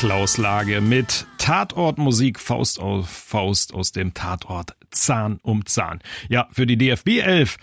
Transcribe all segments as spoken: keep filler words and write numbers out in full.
Klaus Lage mit Tatortmusik Faust auf Faust aus dem Tatort Zahn um Zahn. Ja, für die D F B elf,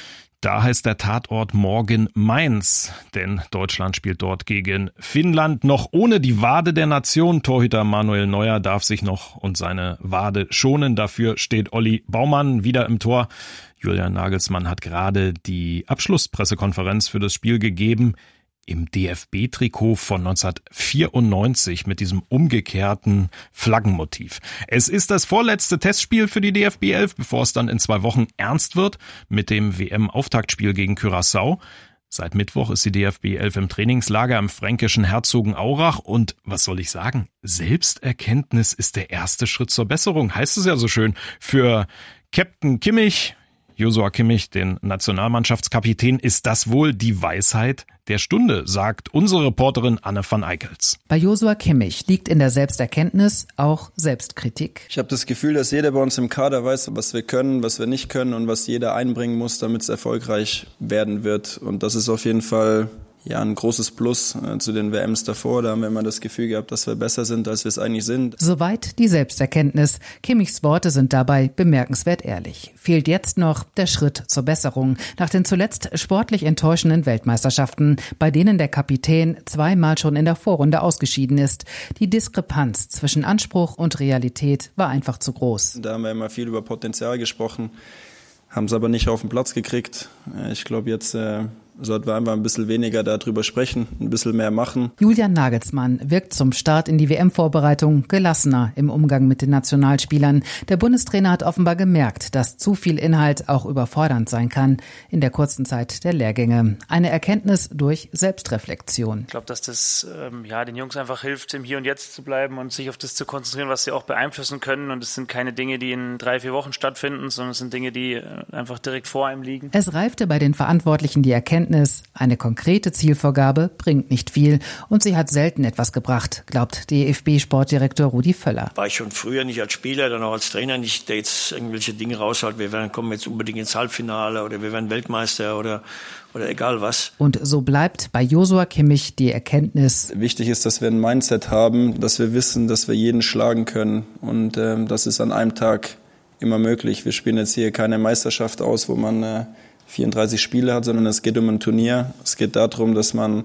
da heißt der Tatort morgen Mainz, denn Deutschland spielt dort gegen Finnland. Noch ohne die Wade der Nation. Torhüter Manuel Neuer darf sich noch und seine Wade schonen. Dafür steht Olli Baumann wieder im Tor. Julian Nagelsmann hat gerade die Abschlusspressekonferenz für das Spiel gegeben. Im D F B-Trikot von neunzehnhundertvierundneunzig mit diesem umgekehrten Flaggenmotiv. Es ist das vorletzte Testspiel für die D F B elf, bevor es dann in zwei Wochen ernst wird mit dem W M-Auftaktspiel gegen Curaçao. Seit Mittwoch ist die D F B elf im Trainingslager im fränkischen Herzogenaurach und was soll ich sagen? Selbsterkenntnis ist der erste Schritt zur Besserung, heißt es ja so schön. Für Captain Kimmich, Joshua Kimmich, den Nationalmannschaftskapitän, ist das wohl die Weisheit der Stunde, sagt unsere Reporterin Anne van Eickels. Bei Joshua Kimmich liegt in der Selbsterkenntnis auch Selbstkritik. Ich habe das Gefühl, dass jeder bei uns im Kader weiß, was wir können, was wir nicht können und was jeder einbringen muss, damit es erfolgreich werden wird. Und das ist auf jeden Fall ja ein großes Plus äh, zu den W Ms davor. Da haben wir immer das Gefühl gehabt, dass wir besser sind, als wir es eigentlich sind. Soweit die Selbsterkenntnis. Kimmichs Worte sind dabei bemerkenswert ehrlich. Fehlt jetzt noch der Schritt zur Besserung. Nach den zuletzt sportlich enttäuschenden Weltmeisterschaften, bei denen der Kapitän zweimal schon in der Vorrunde ausgeschieden ist. Die Diskrepanz zwischen Anspruch und Realität war einfach zu groß. Da haben wir immer viel über Potenzial gesprochen, haben es aber nicht auf den Platz gekriegt. Ich glaube, jetzt äh, sollten wir einfach ein bisschen weniger darüber sprechen, ein bisschen mehr machen. Julian Nagelsmann wirkt zum Start in die W M-Vorbereitung gelassener im Umgang mit den Nationalspielern. Der Bundestrainer hat offenbar gemerkt, dass zu viel Inhalt auch überfordernd sein kann in der kurzen Zeit der Lehrgänge. Eine Erkenntnis durch Selbstreflexion. Ich glaube, dass das ähm, ja, den Jungs einfach hilft, im Hier und Jetzt zu bleiben und sich auf das zu konzentrieren, was sie auch beeinflussen können. Und es sind keine Dinge, die in drei, vier Wochen stattfinden, sondern es sind Dinge, die äh, einfach direkt vor einem liegen. Es reifte bei den Verantwortlichen die Erkenntnis, eine konkrete Zielvorgabe bringt nicht viel und sie hat selten etwas gebracht, glaubt D F B-Sportdirektor Rudi Völler. War ich schon früher nicht als Spieler, dann auch als Trainer nicht, der jetzt irgendwelche Dinge raushaut, wir werden, kommen jetzt unbedingt ins Halbfinale oder wir werden Weltmeister oder, oder egal was. Und so bleibt bei Joshua Kimmich die Erkenntnis. Wichtig ist, dass wir ein Mindset haben, dass wir wissen, dass wir jeden schlagen können und ähm, das ist an einem Tag immer möglich. Wir spielen jetzt hier keine Meisterschaft aus, wo man äh, vierunddreißig Spiele hat, sondern es geht um ein Turnier. Es geht darum, dass man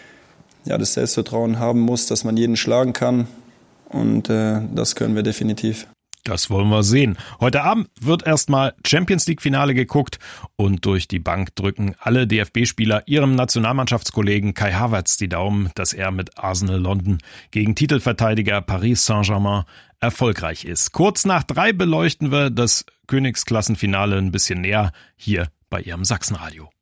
ja, das Selbstvertrauen haben muss, dass man jeden schlagen kann. Und äh, das können wir definitiv. Das wollen wir sehen. Heute Abend wird erstmal Champions-League-Finale geguckt und durch die Bank drücken alle D F B-Spieler ihrem Nationalmannschaftskollegen Kai Havertz die Daumen, dass er mit Arsenal London gegen Titelverteidiger Paris Saint-Germain erfolgreich ist. Kurz nach drei beleuchten wir das Königsklassenfinale ein bisschen näher hier bei Ihrem Sachsenradio.